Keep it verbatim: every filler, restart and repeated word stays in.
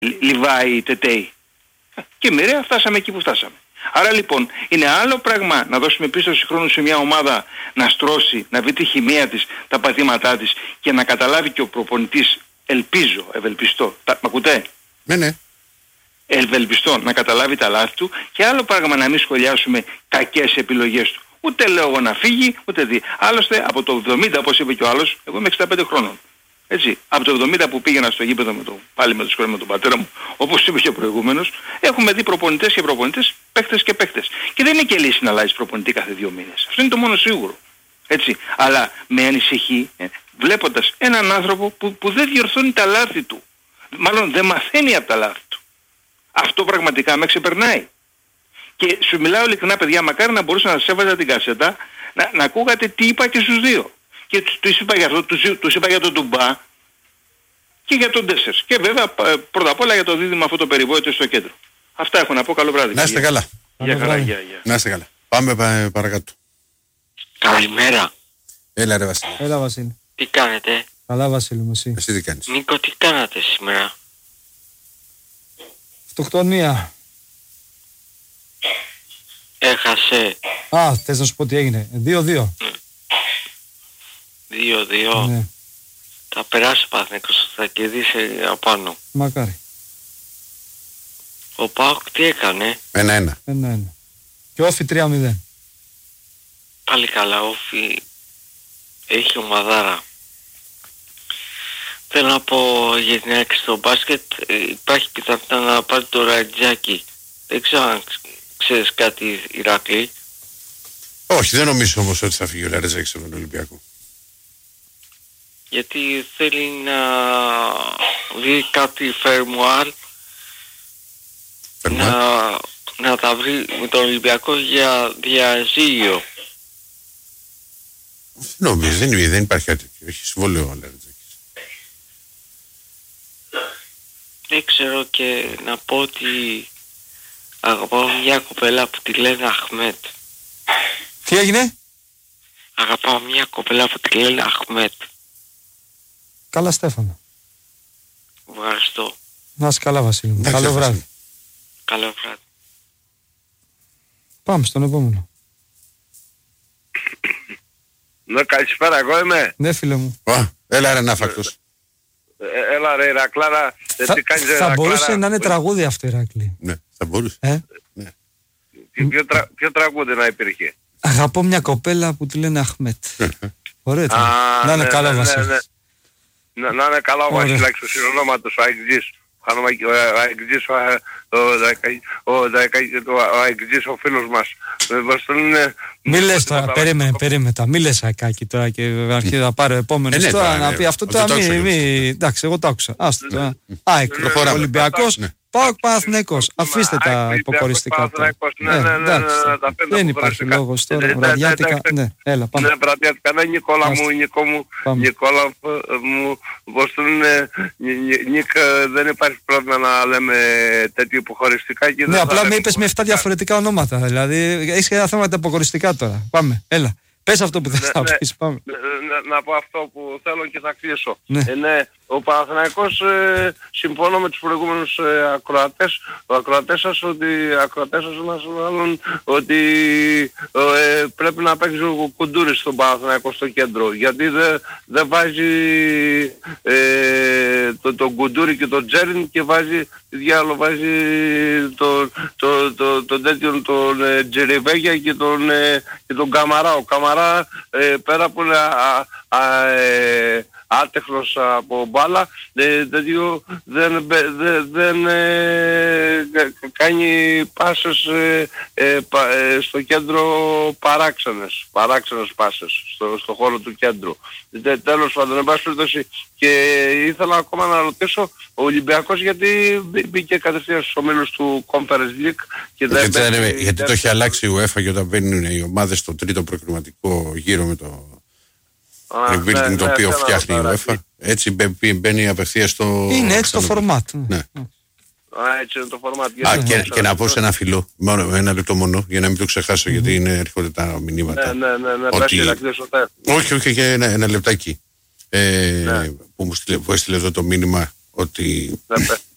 Λιβάη, Τετέι. Και μοιραία φτάσαμε εκεί που φτάσαμε. Άρα λοιπόν είναι άλλο πράγμα να δώσουμε πίστοση χρόνου σε μια ομάδα να στρώσει, να βρει τη χημεία της, τα πατήματά της και να καταλάβει και ο προπονητής, ελπίζω, ευελπιστώ. Τα, μ' ακούτε? Ναι, ναι. Ευελπιστώ να καταλάβει τα λάθη του και άλλο πράγμα να μην σχολιάσουμε κακές επιλογές του. Ούτε λέω εγώ να φύγει, ούτε δει. Άλλωστε από το εβδομήντα, όπως είπε και ο άλλος, εγώ είμαι εξήντα πέντε χρόνων. Έτσι, από το εβδομήντα που πήγαινα στο γήπεδο με το, πάλι με το σκορ με τον πατέρα μου, όπως είπε και ο προηγούμενος, έχουμε δει προπονητές και προπονητές, παίχτες και παίχτες. Και δεν είναι και λύση να αλλάζεις προπονητή κάθε δύο μήνες. Αυτό είναι το μόνο σίγουρο. Έτσι, αλλά με ανησυχεί ε, βλέποντας έναν άνθρωπο που, που δεν διορθώνει τα λάθη του. Μάλλον δεν μαθαίνει από τα λάθη του. Αυτό πραγματικά με ξεπερνάει. Και σου μιλάω ειλικρινά, παιδιά, μακάρι να μπορούσα να σας έβαζα την κασέτα, να, να ακούγατε τι είπα και στους δύο. Και τους είπα για αυτό, τους, τους είπα για τον Τουμπά και για τον Ντέσσερς. Και βέβαια πρώτα απ' όλα για το δίδυμο αυτό το περιβόητο στο κέντρο. Αυτά έχω να πω. Καλό βράδυ. Να είστε καλά. Για χαρά, για, για. Να είστε καλά. Πάμε πα, παρακάτω. Καλημέρα. Έλα ρε Βασίλη. Έλα Βασίλη. Τι κάνετε? Καλά Βασίλη μου, εσύ? Εσύ τι κάνεις? Νίκο, τι κάνατε σήμερα? Αυτοκτονία. Έχασε. Α, θες να σου πω τι έγινε? δύο δύο. δύο δύο. Ναι. Θα περάσει ο Παναθηναϊκός, θα κερδίσει απάνω. Μακάρι. Ο ΠΑΟΚ τι έκανε? Ένα ένα. Ένα ένα. Και όφι τρία μηδέν. Πάλι καλά, όφι έχει ομαδάρα. Θέλω να πω για την ΑΕΚ στο μπάσκετ, υπάρχει πιθανότητα να πάρει το Ραϊτζάκι. Δεν ξέρω αν ξέρεις κάτι, Ηράκλη. Όχι, δεν νομίζω όμως ότι θα φύγει ο Ραϊτζάκης από τον Ολυμπιακό. Γιατί θέλει να βρει κάτι φερμουάρ, να, να τα βρει με τον Ολυμπιακό για διαζύγιο. Δεν νομίζω, δεν, δεν υπάρχει κάτι τέτοιο. Έχει συμβόλαιο ο Ραϊτζάκης. Δεν ξέρω, και να πω ότι αγαπάω μια κοπέλα που τη λένε Αχμέτ. Τι έγινε? Αγαπάω μια κοπέλα που τη λένε Αχμέτ. Καλά Στέφανο. Ευχαριστώ. Να είσαι καλά Βασίλη μου. Καλό βράδυ. Καλό βράδυ. Πάμε στον επόμενο. Ναι, καλησπέρα, εγώ είμαι. Ναι φίλε μου. Α, έλα ρε Ναύακτος. Ε, έλα ρε Ηρακλάρα. Θα, τι κάνεις, θα Ηρακλάρα? μπορούσε να είναι τραγούδι αυτό, Ηράκλη. Ναι, θα μπορούσε. Ε? Ναι. Ποιο, ποιο, τρα, ποιο τραγούδι να υπήρχε? Αγαπώ μια κοπέλα που τη λένε Αχμέτ. Ωραίο ήταν. Να είναι ναι, καλά ναι, Βασίλη. ναι, ναι. Να, να είναι καλά ο Βασιλάκης, ο συνονόματος, ο Αιγτζής. Ο Αιγτζής, ο Αιγτζής, ο φίλος μας. Μη λες τώρα, περίμενε, περίμενε τα. Μη λες Ακάκη τώρα και αρχίζει να πάρει ο επόμενος τώρα να πει αυτό τώρα. Εντάξει, εγώ το άκουσα. Άστο τώρα. ΑΕΚ, Ολυμπιακός, ΠΑΟΚ, Παναθηναϊκός. Αφήστε τα υποκοριστικά τώρα. Δεν υπάρχει λόγος τώρα. Βραδιάτικα. Ναι, έλα πάμε. Ναι, βραδιάτικα. Ναι, Νικόλα μου, Νικό μου, Νικόλα μου, πώς το λένε, Νίκ, δεν υπάρχει πρόβλημα να λέμε τέτοιο υποχωριστικά. Ναι, απλά με είπες με εφτά διαφορετικά ονόματα. Δηλαδή, έχεις και ένα θέμα τα υποχωριστικά τώρα. Πάμε, έλα. Πες αυτό που θες να πεις, πάμε. Να πω αυτό που θέλω και θα κλείσω. Ναι, ο Παναθηναϊκός, ε, συμφωνώ με τους προηγούμενους ε, ακροατές, ο ακροατές σας, ότι, ακροατές σας μας μάλλον, ότι ε, πρέπει να παίξει ο Κουντούρης στον Παναθηναϊκό στο κέντρο, γιατί δεν δε βάζει ε, τον το Κουντούρη και τον Τζέριν και βάζει, διάλο βάζει τον το, το, το, τέτοιον τον ε, Τζεριβέγια και τον, ε, και τον Καμαρά. Ο Καμαρά ε, πέρα από είναι α, α, ε, άτεχνος από μπάλα, ε, τέτοιο, δεν, δεν, δεν ε, κάνει πάσες ε, ε, πα, ε, στο κέντρο παράξενες, παράξενες πάσες στο, στο χώρο του κέντρου. Τε, τέλος πάντων, εν πάση περιπτώσει, και ήθελα ακόμα να ρωτήσω ο Ολυμπιακός γιατί μπήκε κατευθείαν στους ομίλους του Conference League και δεν γιατί, μπήκε, γιατί, γιατί το έχει αλλάξει η UEFA και όταν μπαίνουν οι ομάδες στο τρίτο προκριματικό γύρο με το rebuilding, ναι, το οποίο ναι, φτιάχνει η UEFA, έτσι μπαίνει απευθείας στο... Είναι έτσι το φορμάτ. Ναι. Α, έτσι είναι το φορμάτ. Α, και, και να πω σε ένα φιλό, μόνο, ένα λεπτό μόνο, για να μην το ξεχάσω, mm-hmm. γιατί είναι, έρχονται τα μηνύματα. Ναι, ναι, ναι, ναι, ότι... ναι, όχι, όχι, και ένα, ένα λεπτάκι. Ε, ναι. που μου στείλε, που έστειλε εδώ το μήνυμα ότι... Ναι,